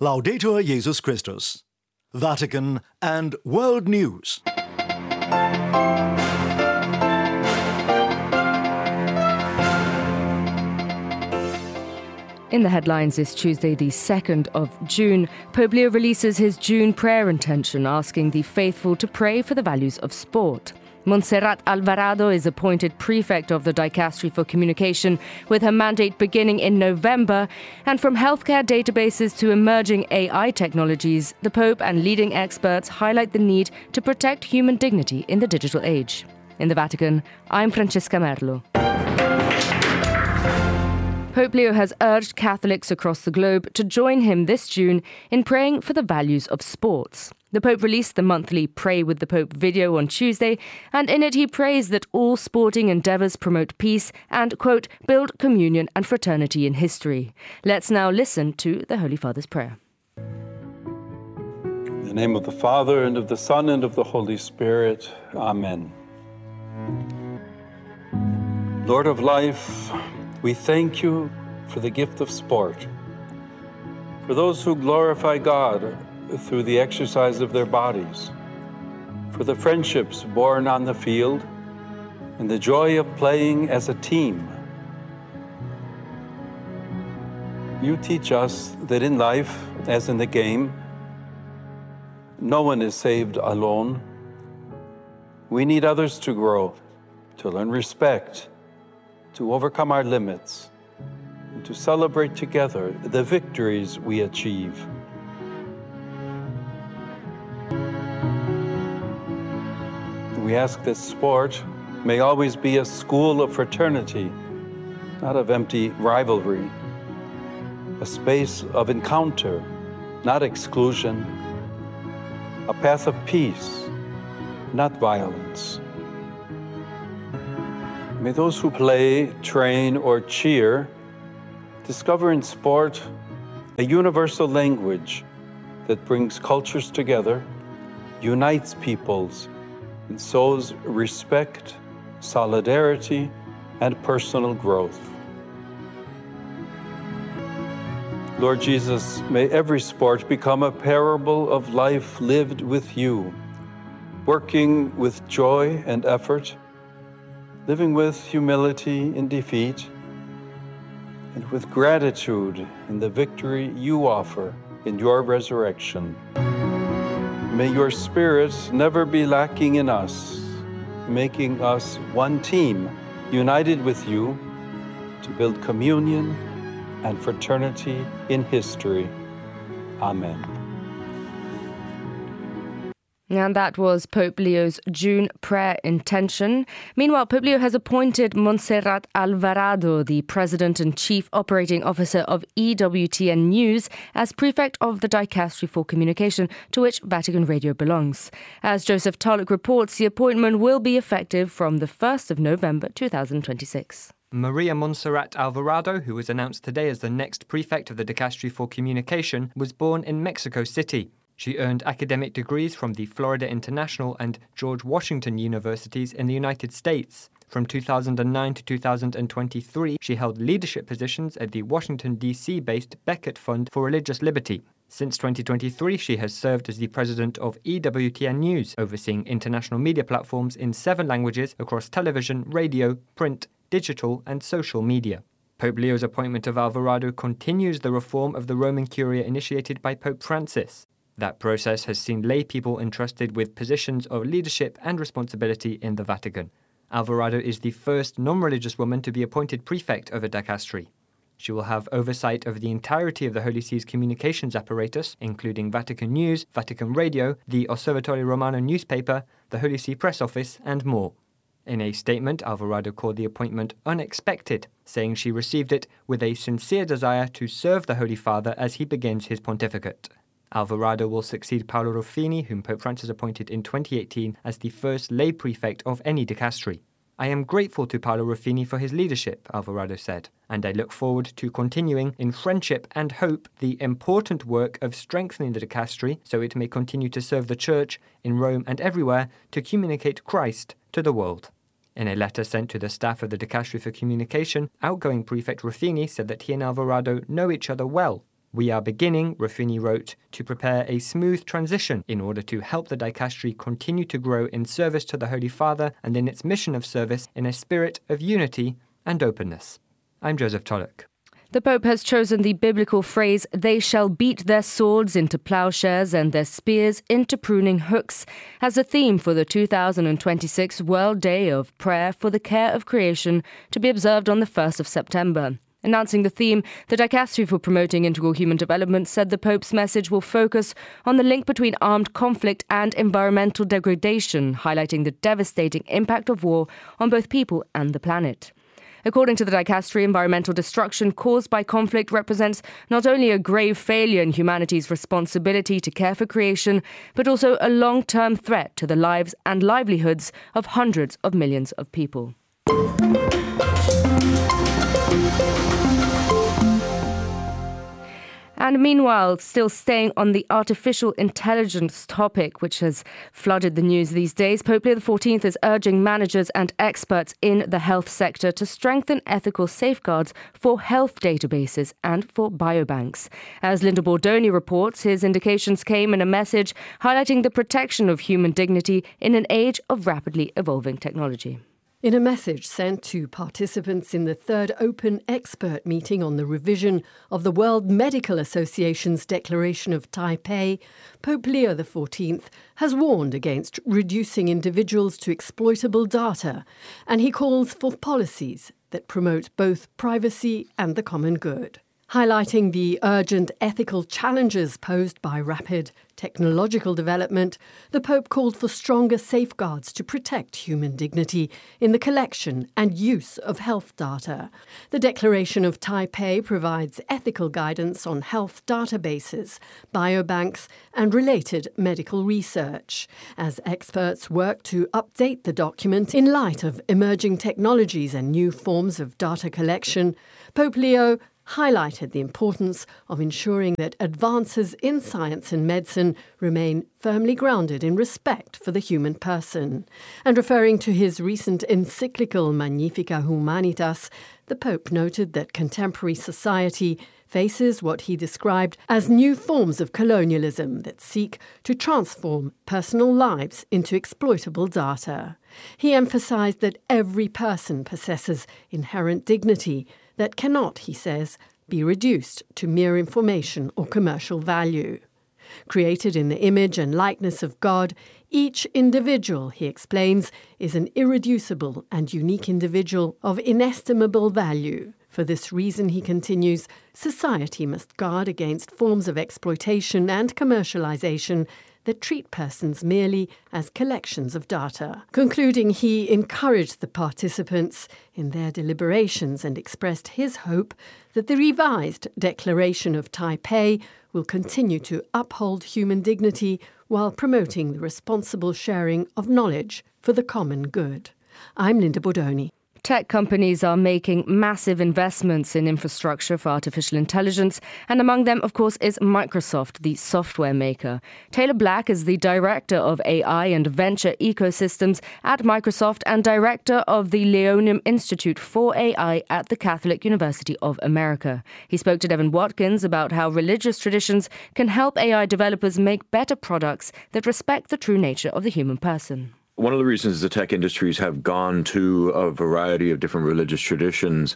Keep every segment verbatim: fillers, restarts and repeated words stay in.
Laudetur Jesus Christus. Vatican and World News. In the headlines this Tuesday, the second of June, Pope Leo releases his June prayer intention, asking the faithful to pray for the values of sport. Montserrat Alvarado is appointed prefect of the Dicastery for Communication, with her mandate beginning in November. And from healthcare databases to emerging A I technologies, the Pope and leading experts highlight the need to protect human dignity in the digital age. In the Vatican, I'm Francesca Merlo. Pope Leo has urged Catholics across the globe to join him this June in praying for the values of sports. The Pope released the monthly Pray with the Pope video on Tuesday, and in it he prays that all sporting endeavours promote peace and, quote, build communion and fraternity in history. Let's now listen to the Holy Father's prayer. In the name of the Father, and of the Son, and of the Holy Spirit. Amen. Lord of life, we thank you for the gift of sport, for those who glorify God through the exercise of their bodies, for the friendships born on the field, and the joy of playing as a team. You teach us that in life, as in the game, no one is saved alone. We need others to grow, to learn respect, to overcome our limits, and to celebrate together the victories we achieve. We ask that sport may always be a school of fraternity, not of empty rivalry, a space of encounter, not exclusion, a path of peace, not violence. May those who play, train, or cheer discover in sport a universal language that brings cultures together, unites peoples, and sows respect, solidarity, and personal growth. Lord Jesus, may every sport become a parable of life lived with you, working with joy and effort, living with humility in defeat, and with gratitude in the victory you offer in your resurrection. May your Spirit never be lacking in us, making us one team, united with you, to build communion and fraternity in history. Amen. And that was Pope Leo's June prayer intention. Meanwhile, Pope Leo has appointed Montserrat Alvarado, the President and Chief Operating Officer of E W T N News, as Prefect of the Dicastery for Communication, to which Vatican Radio belongs. As Joseph Tulloch reports, the appointment will be effective from the first of November two thousand twenty-six. Maria Montserrat Alvarado, who was announced today as the next Prefect of the Dicastery for Communication, was born in Mexico City. She earned academic degrees from the Florida International and George Washington Universities in the United States. From two thousand nine to two thousand twenty-three, she held leadership positions at the Washington, D C-based Becket Fund for Religious Liberty. Since twenty twenty-three, she has served as the president of E W T N News, overseeing international media platforms in seven languages across television, radio, print, digital, and social media. Pope Leo's appointment of Alvarado continues the reform of the Roman Curia initiated by Pope Francis. That process has seen lay people entrusted with positions of leadership and responsibility in the Vatican. Alvarado is the first non-religious woman to be appointed prefect of a dicastery. She will have oversight of the entirety of the Holy See's communications apparatus, including Vatican News, Vatican Radio, the Osservatore Romano newspaper, the Holy See Press Office, and more. In a statement, Alvarado called the appointment unexpected, saying she received it with a sincere desire to serve the Holy Father as he begins his pontificate. Alvarado will succeed Paolo Ruffini, whom Pope Francis appointed in twenty eighteen as the first lay prefect of any dicastery. I am grateful to Paolo Ruffini for his leadership, Alvarado said, and I look forward to continuing in friendship and hope the important work of strengthening the dicastery so it may continue to serve the Church in Rome and everywhere to communicate Christ to the world. In a letter sent to the staff of the Dicastery for Communication, outgoing Prefect Ruffini said that he and Alvarado know each other well. We are beginning, Ruffini wrote, to prepare a smooth transition in order to help the dicastery continue to grow in service to the Holy Father and in its mission of service in a spirit of unity and openness. I'm Joseph Tollock. The Pope has chosen the biblical phrase, "They shall beat their swords into plowshares and their spears into pruning hooks," as a theme for the two thousand twenty-six World Day of Prayer for the Care of Creation to be observed on the first of September. Announcing the theme, the Dicastery for Promoting Integral Human Development said the Pope's message will focus on the link between armed conflict and environmental degradation, highlighting the devastating impact of war on both people and the planet. According to the Dicastery, environmental destruction caused by conflict represents not only a grave failure in humanity's responsibility to care for creation, but also a long-term threat to the lives and livelihoods of hundreds of millions of people. And meanwhile, still staying on the artificial intelligence topic, which has flooded the news these days, Pope Leo the fourteenth is urging managers and experts in the health sector to strengthen ethical safeguards for health databases and for biobanks. As Linda Bordoni reports, his indications came in a message highlighting the protection of human dignity in an age of rapidly evolving technology. In a message sent to participants in the third open expert meeting on the revision of the World Medical Association's Declaration of Taipei, Pope Leo the fourteenth has warned against reducing individuals to exploitable data, and he calls for policies that promote both privacy and the common good. Highlighting the urgent ethical challenges posed by rapid technological development, the Pope called for stronger safeguards to protect human dignity in the collection and use of health data. The Declaration of Taipei provides ethical guidance on health databases, biobanks, and related medical research. As experts work to update the document in light of emerging technologies and new forms of data collection, Pope Leo highlighted the importance of ensuring that advances in science and medicine remain firmly grounded in respect for the human person. And referring to his recent encyclical Magnificat Humanitas, the Pope noted that contemporary society faces what he described as new forms of colonialism that seek to transform personal lives into exploitable data. He emphasized that every person possesses inherent dignity that cannot, he says, be reduced to mere information or commercial value. Created in the image and likeness of God, each individual, he explains, is an irreducible and unique individual of inestimable value. For this reason, he continues, society must guard against forms of exploitation and commercialization that treat persons merely as collections of data. Concluding, he encouraged the participants in their deliberations and expressed his hope that the revised Declaration of Taipei will continue to uphold human dignity while promoting the responsible sharing of knowledge for the common good. I'm Linda Bordoni. Tech companies are making massive investments in infrastructure for artificial intelligence, and among them, of course, is Microsoft, the software maker. Taylor Black is the Director of A I and Venture Ecosystems at Microsoft and Director of the Leonium Institute for A I at the Catholic University of America. He spoke to Devin Watkins about how religious traditions can help A I developers make better products that respect the true nature of the human person. One of the reasons the tech industries have gone to a variety of different religious traditions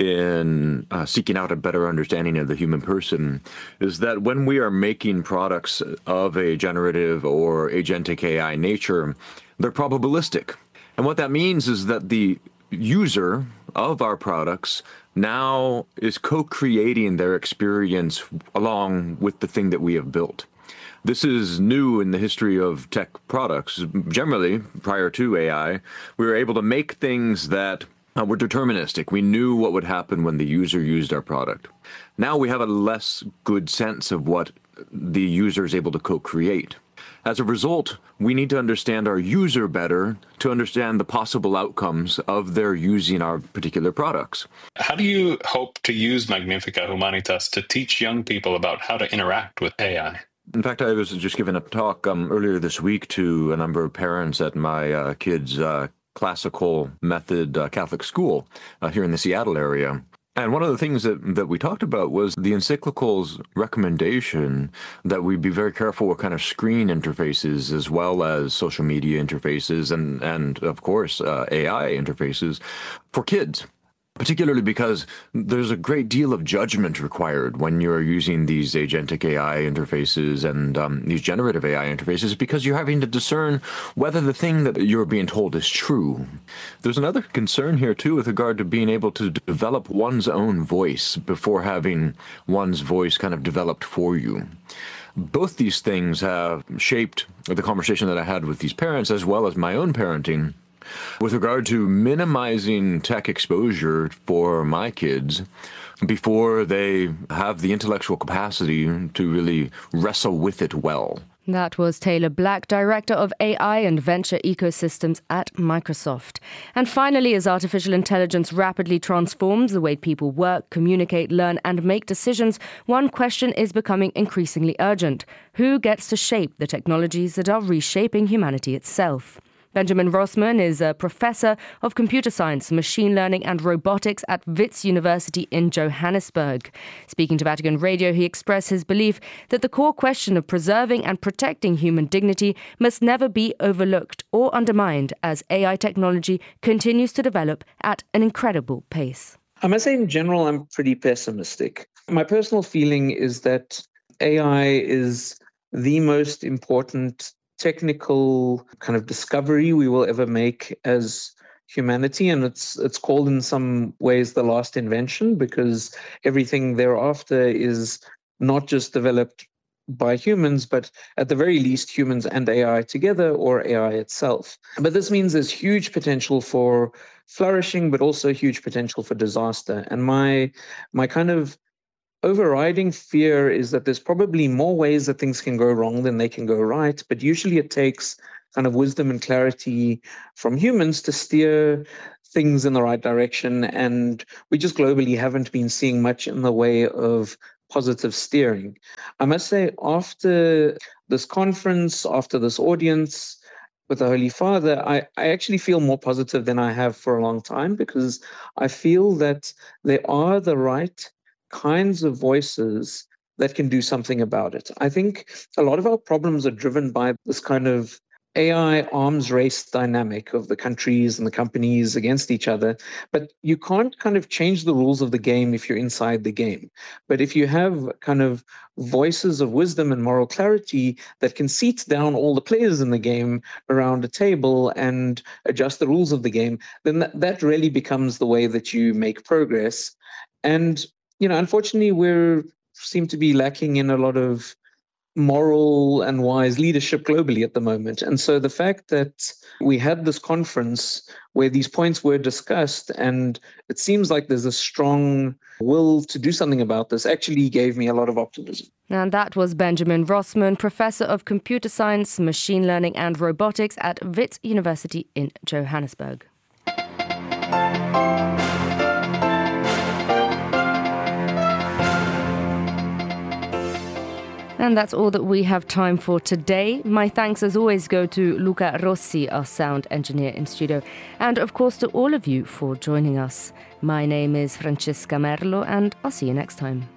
in uh, seeking out a better understanding of the human person is that when we are making products of a generative or agentic A I nature, they're probabilistic. And what that means is that the user of our products now is co-creating their experience along with the thing that we have built. This is new in the history of tech products. Generally, prior to A I, we were able to make things that uh, were deterministic. We knew what would happen when the user used our product. Now we have a less good sense of what the user is able to co-create. As a result, we need to understand our user better to understand the possible outcomes of their using our particular products. How do you hope to use Magnificat Humanitas to teach young people about how to interact with A I? In fact, I was just giving a talk um, earlier this week to a number of parents at my uh, kids' uh, classical method uh, Catholic school uh, here in the Seattle area. And one of the things that, that we talked about was the encyclical's recommendation that we be very careful with kind of screen interfaces as well as social media interfaces and, and of course, uh, A I interfaces for kids. Particularly because there's a great deal of judgment required when you're using these agentic A I interfaces and um, these generative A I interfaces, because you're having to discern whether the thing that you're being told is true. There's another concern here, too, with regard to being able to develop one's own voice before having one's voice kind of developed for you. Both these things have shaped the conversation that I had with these parents as well as my own parenting with regard to minimizing tech exposure for my kids before they have the intellectual capacity to really wrestle with it well. That was Taylor Black, Director of A I and Venture Ecosystems at Microsoft. And finally, as artificial intelligence rapidly transforms the way people work, communicate, learn and make decisions, one question is becoming increasingly urgent. Who gets to shape the technologies that are reshaping humanity itself? Benjamin Rossmann is a professor of computer science, machine learning and robotics at Wits University in Johannesburg. Speaking to Vatican Radio, he expressed his belief that the core question of preserving and protecting human dignity must never be overlooked or undermined as A I technology continues to develop at an incredible pace. I must say, in general, I'm pretty pessimistic. My personal feeling is that A I is the most important technical kind of discovery we will ever make as humanity, and it's it's called in some ways the last invention, because everything thereafter is not just developed by humans, but at the very least humans and A I together, or A I itself. But this means there's huge potential for flourishing, but also huge potential for disaster. And my my kind of overriding fear is that there's probably more ways that things can go wrong than they can go right, but usually it takes kind of wisdom and clarity from humans to steer things in the right direction, and we just globally haven't been seeing much in the way of positive steering. I must say, after this conference, after this audience with the Holy Father, I, I actually feel more positive than I have for a long time, because I feel that there are the right kinds of voices that can do something about it. I think a lot of our problems are driven by this kind of A I arms race dynamic of the countries and the companies against each other. But you can't kind of change the rules of the game if you're inside the game. But if you have kind of voices of wisdom and moral clarity that can seat down all the players in the game around a table and adjust the rules of the game, then that, that really becomes the way that you make progress. And you know, unfortunately, we seem to be lacking in a lot of moral and wise leadership globally at the moment. And so the fact that we had this conference where these points were discussed, and it seems like there's a strong will to do something about this, actually gave me a lot of optimism. And that was Benjamin Rossmann, Professor of Computer Science, Machine Learning and Robotics at Wits University in Johannesburg. And that's all that we have time for today. My thanks as always go to Luca Rossi, our sound engineer in studio, and of course to all of you for joining us. My name is Francesca Merlo, and I'll see you next time.